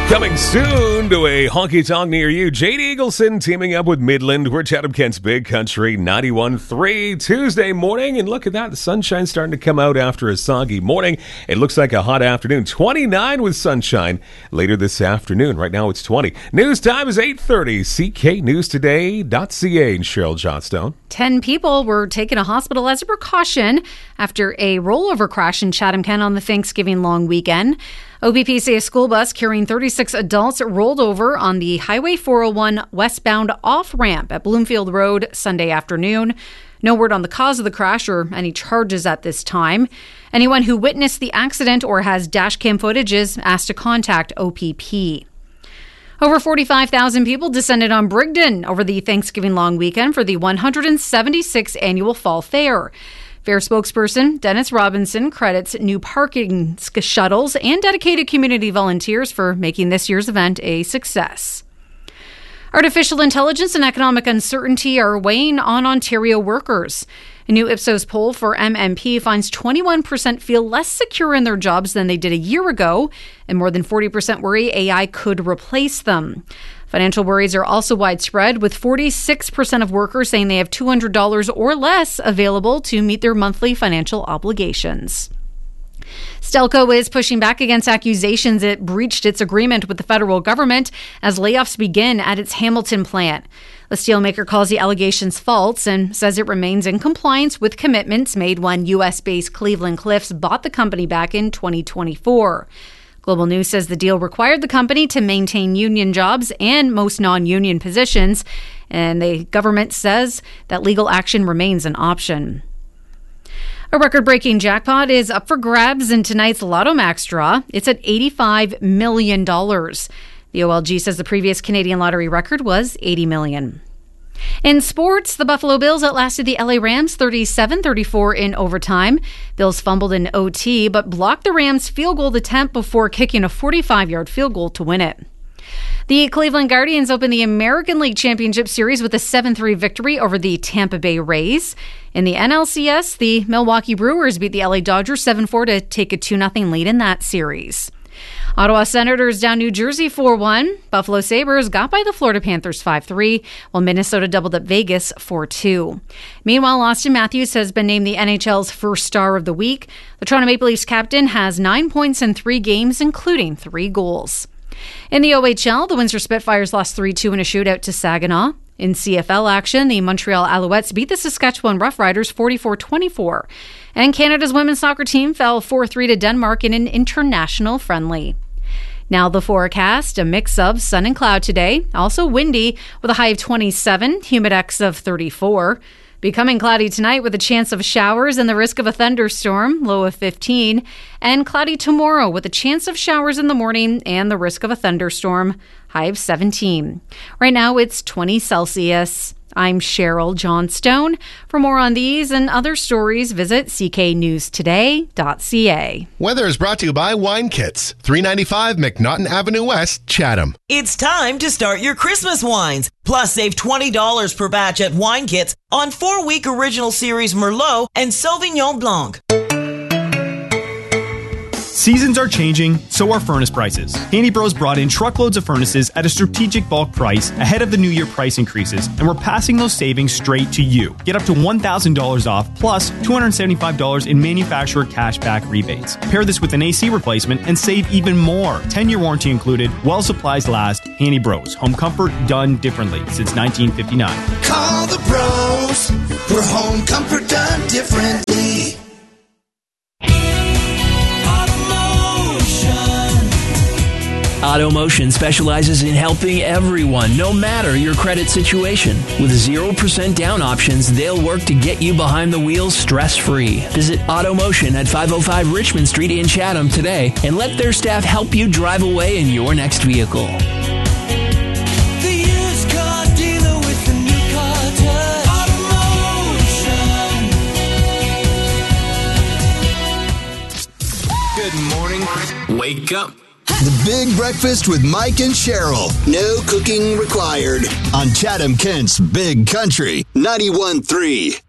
Coming soon to a honky-tonk near you, Jade Eagleson teaming up with Midland. We're Chatham Kent's Big Country 91.3 Tuesday morning. And look at that, the sunshine's starting to come out after a soggy morning. It looks like a hot afternoon. 29 with sunshine later this afternoon. Right now it's 20. News time is 8:30. CKNewsToday.ca and Cheryl Johnstone. 10 people were taken to hospital as a precaution after a rollover crash in Chatham Kent on the Thanksgiving long weekend. OPP say a school bus carrying 36 adults rolled over on the Highway 401 westbound off-ramp at Bloomfield Road Sunday afternoon. No word on the cause of the crash or any charges at this time. Anyone who witnessed the accident or has dash cam footage is asked to contact OPP. Over 45,000 people descended on Brigden over the Thanksgiving long weekend for the 176th annual Fall Fair. Fair spokesperson Dennis Robinson credits new parking shuttles and dedicated community volunteers for making this year's event a success. Artificial intelligence and economic uncertainty are weighing on Ontario workers. A new Ipsos poll for MMP finds 21% feel less secure in their jobs than they did a year ago, and more than 40% worry AI could replace them. Financial worries are also widespread, with 46% of workers saying they have $200 or less available to meet their monthly financial obligations. Stelco is pushing back against accusations it breached its agreement with the federal government as layoffs begin at its Hamilton plant. The steelmaker calls the allegations false and says it remains in compliance with commitments made when U.S.-based Cleveland Cliffs bought the company back in 2024. Global News says the deal required the company to maintain union jobs and most non-union positions, and the government says that legal action remains an option. A record-breaking jackpot is up for grabs in tonight's Lotto Max draw. It's at $85 million. The OLG says the previous Canadian lottery record was $80 million. In sports, the Buffalo Bills outlasted the LA Rams 37-34 in overtime. Bills fumbled in OT, but blocked the Rams' field goal attempt before kicking a 45-yard field goal to win it. The Cleveland Guardians opened the American League Championship Series with a 7-3 victory over the Tampa Bay Rays. In the NLCS, the Milwaukee Brewers beat the LA Dodgers 7-4 to take a 2-0 lead in that series. Ottawa Senators down New Jersey 4-1. Buffalo Sabres got by the Florida Panthers 5-3, while Minnesota doubled up Vegas 4-2. Meanwhile, Austin Matthews has been named the NHL's first star of the week. The Toronto Maple Leafs captain has 9 points in 3 games, including 3 goals. In the OHL, the Windsor Spitfires lost 3-2 in a shootout to Saginaw. In CFL action, the Montreal Alouettes beat the Saskatchewan Roughriders 44-24. And Canada's women's soccer team fell 4-3 to Denmark in an international friendly. Now the forecast, a mix of sun and cloud today. Also windy with a high of 27, humidex of 34. Becoming cloudy tonight with a chance of showers and the risk of a thunderstorm, low of 15. And cloudy tomorrow with a chance of showers in the morning and the risk of a thunderstorm, high of 17. Right now it's 20 Celsius. I'm Cheryl Johnstone. For more on these and other stories, visit cknewstoday.ca. Weather is brought to you by Wine Kits, 395 McNaughton Avenue West, Chatham. It's time to start your Christmas wines. Plus, save $20 per batch at Wine Kits on 4-week Original Series Merlot and Sauvignon Blanc. Seasons are changing, so are furnace prices. Handy Bros brought in truckloads of furnaces at a strategic bulk price ahead of the New Year price increases, and we're passing those savings straight to you. Get up to $1,000 off, plus $275 in manufacturer cashback rebates. Pair this with an AC replacement and save even more. 10-year warranty included, while supplies last. Handy Bros, home comfort done differently since 1959. Call the pros for home comfort done differently. AutoMotion specializes in helping everyone, no matter your credit situation. With 0% down options, they'll work to get you behind the wheel stress-free. Visit AutoMotion at 505 Richmond Street in Chatham today and let their staff help you drive away in your next vehicle. The used car dealer with the new car touch. AutoMotion. Good morning. Wake up. The Big Breakfast with Mike and Cheryl. No cooking required. On Chatham Kent's Big Country 91.3.